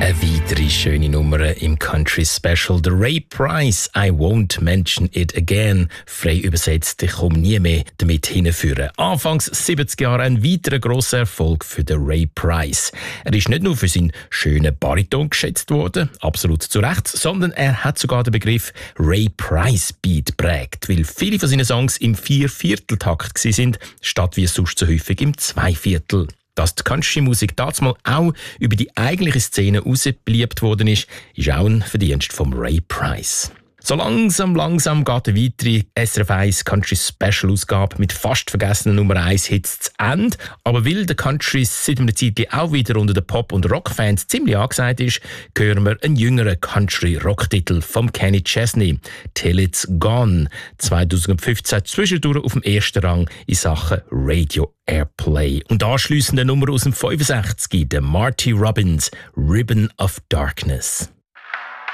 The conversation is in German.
Eine weitere schöne Nummer im Country Special. The Ray Price, I Won't Mention It Again. Frei übersetzt, ich komme nie mehr damit hinführen. Anfangs 70 Jahre ein weiterer grosser Erfolg für den Ray Price. Er ist nicht nur für seinen schönen Bariton geschätzt worden, absolut zu Recht, sondern er hat sogar den Begriff Ray Price Beat geprägt, weil viele von seinen Songs im 4/4-Takt sind, statt wie sonst so häufig im 2/4. Dass die Country-Musik damals auch über die eigentliche Szene heraus beliebt worden ist auch ein Verdienst vom Ray Price. So langsam geht eine weitere SRF 1 Country Special Ausgabe mit fast vergessenen Nummer 1 Hits zu Ende. Aber weil der Country seit einer Zeit auch wieder unter den Pop- und Rock-Fans ziemlich angesagt ist, hören wir einen jüngeren Country-Rock-Titel von Kenny Chesney, Till It's Gone. 2015 zwischendurch auf dem ersten Rang in Sachen Radio Airplay. Und anschliessend eine Nummer aus dem 65, der Marty Robbins, Ribbon of Darkness.